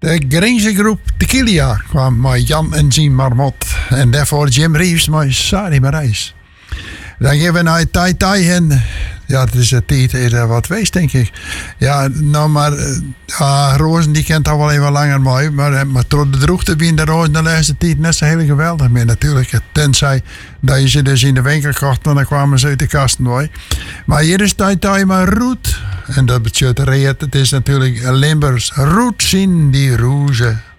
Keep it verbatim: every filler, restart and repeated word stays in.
De Grijnse groep Tequila kwam met Jan en zijn marmot. En daarvoor Jim Reeves met Sari Marijs. Dan gaan we naar Tai Tai en ja, het is de tijd is er wat wees, denk ik. Ja, nou maar, uh, rozen die kent al wel even langer mooi, maar, maar door de droogte wie in de rozen de laatste tijd net zo heel geweldig meer natuurlijk. Tenzij dat je ze dus in de winkel kocht, want dan kwamen ze uit de kasten mooi. Maar hier is Tai Tai maar roet. En dat betekent het is natuurlijk Limburgs roet zien die rozen.